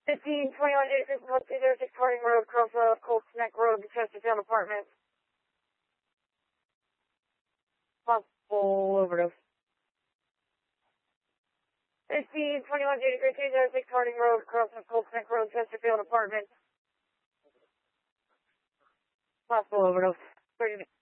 1521 Harding Road, across Colts Neck Road, Chesterfield Apartments. Possible overdose. 1521 Harding Road, across Colts Neck Road, Chesterfield Apartments. Possible overdose. 30 minutes.